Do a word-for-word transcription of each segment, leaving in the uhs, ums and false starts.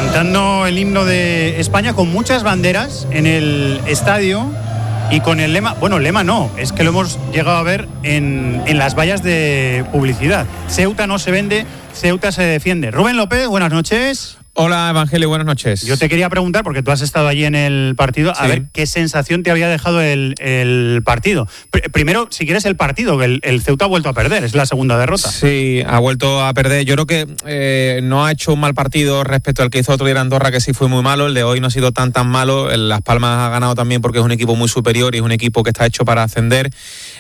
cantando el himno de España con muchas banderas en el estadio y con el lema, bueno, lema no, es que lo hemos llegado a ver en, en las vallas de publicidad. Ceuta no se vende, Ceuta se defiende. Rubén López, buenas noches. Hola, Evangelio, buenas noches. Yo te quería preguntar, porque tú has estado allí en el partido, a sí. ver qué sensación te había dejado el, el partido. Pr- primero, si quieres, el partido, que el, el Ceuta ha vuelto a perder, es la segunda derrota. Sí, ha vuelto a perder. Yo creo que eh, no ha hecho un mal partido respecto al que hizo otro día en Andorra, que sí fue muy malo. El de hoy no ha sido tan tan malo. Las Palmas ha ganado también porque es un equipo muy superior y es un equipo que está hecho para ascender.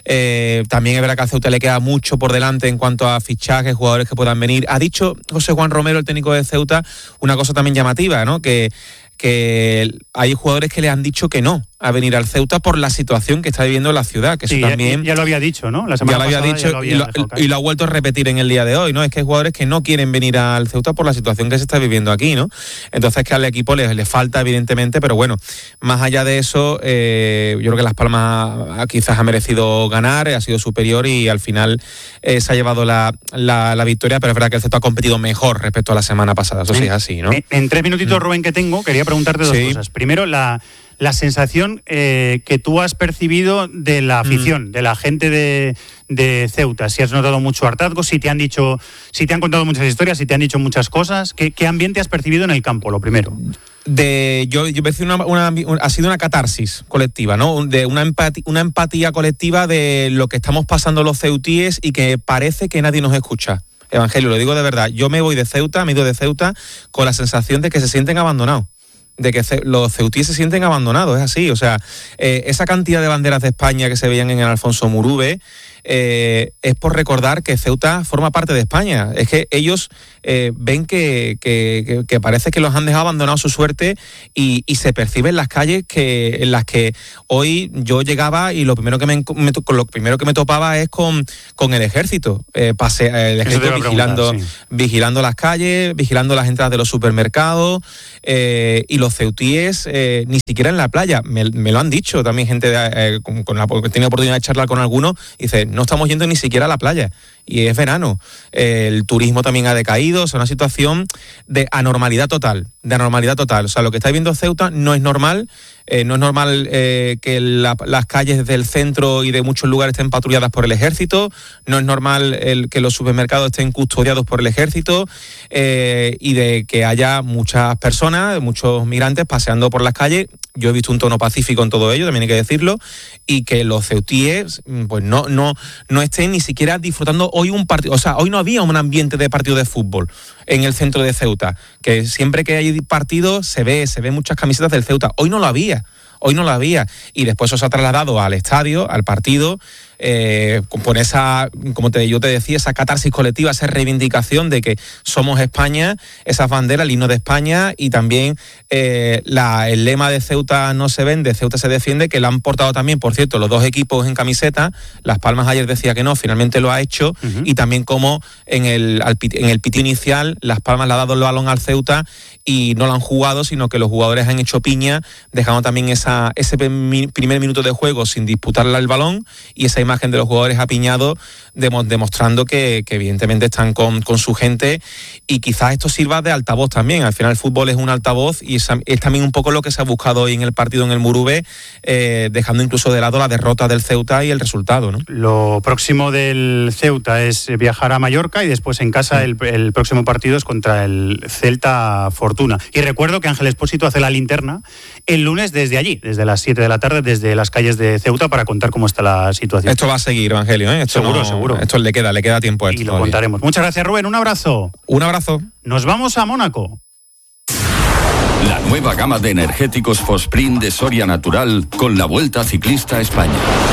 Eh, también es verdad que a Ceuta le queda mucho por delante en cuanto a fichajes, jugadores que puedan venir. Ha dicho José Juan Romero, el técnico de Ceuta, una cosa también llamativa, ¿no? Que, que hay jugadores que le han dicho que no a venir al Ceuta por la situación que está viviendo la ciudad, que sí, eso también ya, ya lo había dicho, ¿no? La semana ya lo había dicho lo había y, lo, y lo ha vuelto a repetir en el día de hoy, ¿no? Es que hay jugadores que no quieren venir al Ceuta por la situación que se está viviendo aquí, ¿no? Entonces que al equipo le, le falta evidentemente, pero bueno, más allá de eso, eh, yo creo que Las Palmas quizás ha merecido ganar, ha sido superior y al final eh, se ha llevado la, la, la victoria, pero es verdad que el Ceuta ha competido mejor respecto a la semana pasada, eso sí es así, ¿no? En, en tres minutitos, Rubén, que tengo, quería preguntarte dos sí. cosas. Primero, la... La sensación eh, que tú has percibido de la afición, mm. de la gente de, de Ceuta, si has notado mucho hartazgo, si te han dicho, si te han contado muchas historias, si te han dicho muchas cosas, ¿qué, qué ambiente has percibido en el campo, lo primero? De, yo, yo percibo una, una, una, ha sido una catarsis colectiva, ¿no? De una empatía, una empatía colectiva de lo que estamos pasando los ceutíes y que parece que nadie nos escucha. Evangelio, lo digo de verdad, yo me voy de Ceuta, me he ido de Ceuta con la sensación de que se sienten abandonados. De que los ceutíes se sienten abandonados, es así, o sea, eh, esa cantidad de banderas de España que se veían en el Alfonso Murube eh, es por recordar que Ceuta forma parte de España, es que ellos eh, ven que, que, que parece que los han dejado abandonados a su suerte y, y se percibe en las calles que en las que hoy yo llegaba y lo primero que me, me lo primero que me topaba es con, con el ejército, eh, pase, el ejército vigilando, sí. vigilando las calles, vigilando las entradas de los supermercados eh, y los Los ceutíes eh, ni siquiera en la playa, me, me lo han dicho también gente de, eh, con, con la que he tenido oportunidad de charlar con algunos, y dice, no estamos yendo ni siquiera a la playa y es verano, eh, el turismo también ha decaído, es una situación de anormalidad total, de anormalidad total, o sea, lo que está viviendo Ceuta no es normal, eh, no es normal eh, que la, las calles del centro y de muchos lugares estén patrulladas por el ejército, no es normal el, que los supermercados estén custodiados por el ejército eh, y de que haya muchas personas, muchos migrantes paseando por las calles. Yo he visto un tono pacífico en todo ello, también hay que decirlo, y que los ceutíes pues no, no, no estén ni siquiera disfrutando hoy un partido, o sea, hoy no había un ambiente de partido de fútbol en el centro de Ceuta, que siempre que hay partido se ve, se ven muchas camisetas del Ceuta, hoy no lo había. Hoy no lo había, y después eso se ha trasladado al estadio, al partido, eh, por esa, como te, yo te decía, esa catarsis colectiva, esa reivindicación de que somos España, esas banderas, el himno de España y también eh, la, el lema de Ceuta no se vende, Ceuta se defiende, que lo han portado también, por cierto, los dos equipos en camiseta. Las Palmas ayer decía que no, finalmente lo ha hecho, uh-huh. y también como en el, al, en el pitido inicial Las Palmas le ha dado el balón al Ceuta y no lo han jugado, sino que los jugadores han hecho piña, dejando también esa ese primer minuto de juego sin disputarle el balón y esa imagen de los jugadores apiñados demostrando que, que evidentemente están con, con su gente, y quizás esto sirva de altavoz también. Al final el fútbol es un altavoz y es, es también un poco lo que se ha buscado hoy en el partido en el Murube, eh, dejando incluso de lado la derrota del Ceuta y el resultado, ¿no? Lo próximo del Ceuta es viajar a Mallorca y después en casa el, el próximo partido es contra el Celta Fortuna. Y recuerdo que Ángel Expósito hace la linterna el lunes desde allí, desde las siete de la tarde, desde las calles de Ceuta, para contar cómo está la situación. Esto va a seguir, Evangelio, ¿eh? Esto seguro, no, seguro. Esto le queda, le queda tiempo a esto. Y lo todavía contaremos. Muchas gracias, Rubén. Un abrazo. Un abrazo. Nos vamos a Mónaco. La nueva gama de energéticos Fosprint de Soria Natural con la Vuelta Ciclista a España.